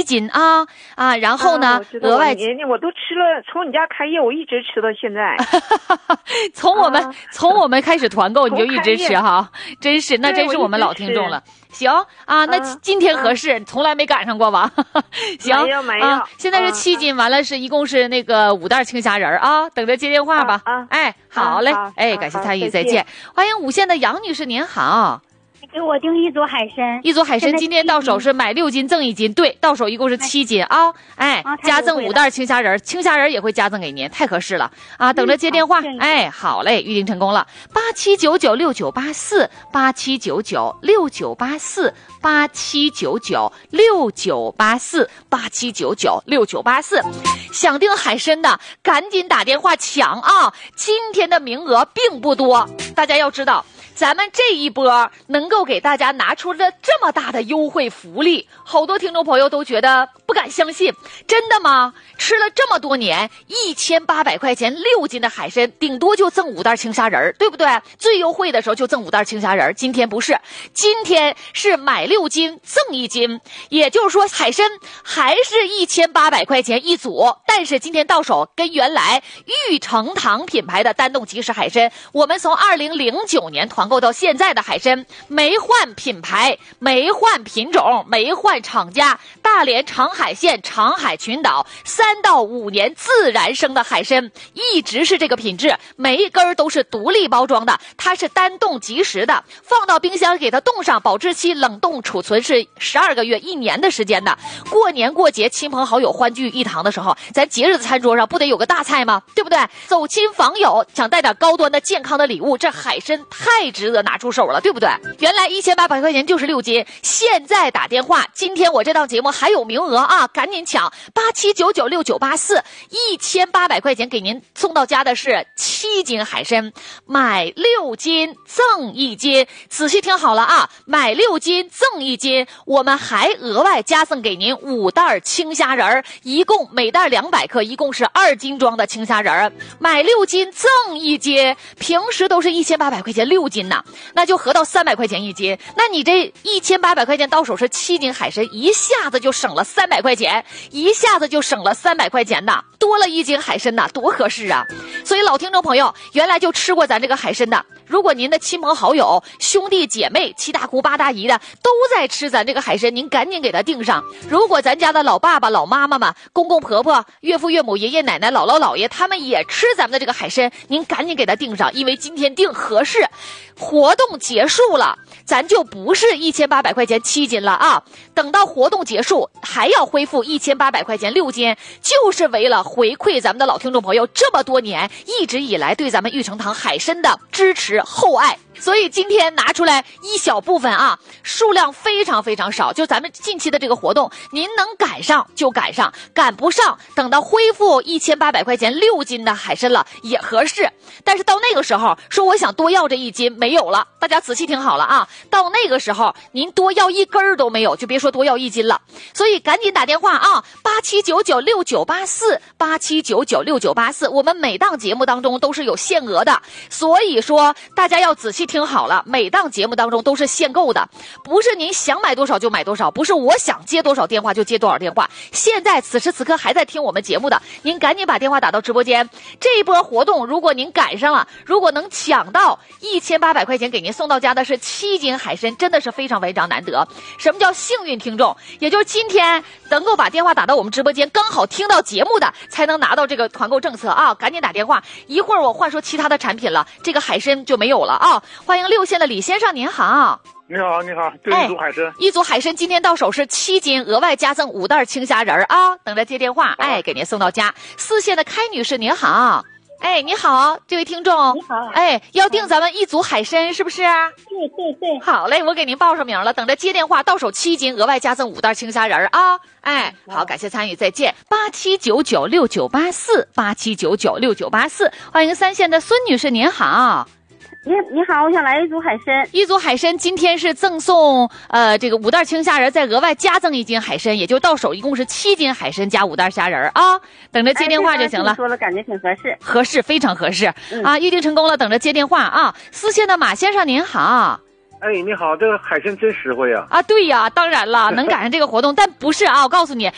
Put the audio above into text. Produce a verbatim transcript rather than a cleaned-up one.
斤啊啊，然后呢， 啊、 额外你我都吃了，从你家开业我一直吃到现在。 从我们、啊、从我们开始团购你就一直吃哈，真是那真是我们老听众了。行啊，那今天合适，啊、从来没赶上过吧？行， 没有没有啊，现在是七斤，完了是一共是那个五袋青虾仁啊，等着接电话吧。 啊， 哎，好嘞， 啊、 哎，感谢参与，再见。欢迎五线的杨女士，您好。 给我订一组海参， 一组海参今天到手是买六斤赠一斤，对，到手一共是七斤啊，哎， 啊、 加赠五袋青虾仁，青虾仁也会加赠给您，太合适了啊！等着接电话， 嗯、 哎，好嘞，预定成功了，八七九九六九八四，八七九九六九八四，八七九九六九八四，八七九九六九八四，想订海参的赶紧打电话抢啊！今天的名额并不多，大家要知道。咱们这一波能够给大家拿出了这么大的优惠福利，好多听众朋友都觉得不敢相信，真的吗？吃了这么多年，一千八百块钱六斤的海参，顶多就赠五袋青虾仁，对不对？最优惠的时候就赠五袋青虾仁，今天不是，今天是买六斤赠一斤，也就是说海参还是一千八百块钱一组，但是今天到手跟原来玉成堂品牌的单冻即食海参，我们从二零零九年团购到现在的海参没换品牌，没换品种，没换厂家，大连长海县长海群岛三到五年自然生的海参，一直是这个品质，每一根都是独立包装的，它是单冻即食的，放到冰箱给它冻上，保质期冷冻储存是十二个月一年的时间的。过年过节亲朋好友欢聚一堂的时候，咱节日的餐桌上不得有个大菜吗？对不对？走亲访友想带点高端的健康的礼物，这海参太值得拿出手了，对不对？原来一千八百块钱就是六斤，现在打电话，今天我这档节目还有名额啊，赶紧抢！八七九九六九八四，一千八百块钱给您送到家的是七斤海参，买六斤赠一斤，仔细听好了啊，买六斤赠一斤，我们还额外加赠给您五袋青虾仁，一共每袋两百克，一共是二斤装的青虾仁，买六斤赠一斤，平时都是一千八百块钱六斤呢。那就合到三百块钱一斤，那你这一千八百块钱到手是七斤海参，一下子就省了三百块钱，一下子就省了三百块钱呐，多了一斤海参呐，多合适啊！所以老听众朋友，原来就吃过咱这个海参的，如果您的亲朋好友、兄弟姐妹、七大姑八大姨的都在吃咱这个海参，您赶紧给他订上。如果咱家的老爸爸、老妈妈们、公公婆婆、岳父岳母、爷爷奶奶、姥姥姥爷，他们也吃咱们的这个海参，您赶紧给他订上，因为今天订合适。活动结束了，咱就不是一千八百块钱七斤了啊！等到活动结束，还要恢复一千八百块钱六斤，就是为了回馈咱们的老听众朋友这么多年一直以来对咱们玉成堂海参的支持厚爱。所以今天拿出来一小部分啊，数量非常非常少，就咱们近期的这个活动，您能赶上就赶上，赶不上等到恢复一千八百块钱六斤的海参了也合适。但是到那个时候说我想多要这一斤没有了，大家仔细听好了啊，到那个时候您多要一根儿都没有，就别说多要一斤了。所以赶紧打电话啊，八七九九六九八四，八七九九六九八四，我们每档节目当中都是有限额的，所以说大家要仔细听好了，每档节目当中都是限购的，不是您想买多少就买多少，不是我想接多少电话就接多少电话。现在此时此刻还在听我们节目的，您赶紧把电话打到直播间。这一波活动如果您赶上了，如果能抢到一千八百块钱给您送到家的是七斤海参，真的是非常非常难得。什么叫幸运听众？也就是今天能够把电话打到我们直播间，刚好听到节目的才能拿到这个团购政策啊！赶紧打电话，一会儿我换说其他的产品了，这个海参就没有了啊！欢迎六线的李先生，您好。 你好，你好，这一组海参、哎， 一组海参今天到手是七斤，额外加赠五袋青虾仁啊！等着接电话，哎，给您送到家。四线的开女士，您好。哎，你好，这位听众， 你好， 哎，要订咱们一组海参是不是？ 对对对， 好嘞，我给您报上名了，等着接电话，到手七斤，额外加赠五袋青虾仁啊！哎，好，感谢参与，再见。八七九九六九八四，八七九九六九八四，欢迎三线的孙女士，您好。 你你好，我想来一组海参。 一组海参今天是赠送呃这个五袋青虾仁，再额外加赠一斤海参，也就到手一共是七斤海参加五袋虾仁啊。等着接电话就行了。 哎、说了，感觉挺合适。 合适，非常合适、 嗯、 啊！预定成功了，等着接电话啊。四线的马先生您好。 哎，你好，这个海参真实惠啊！ 啊，对呀，当然了，能赶上这个活动，但不是啊，我告诉你，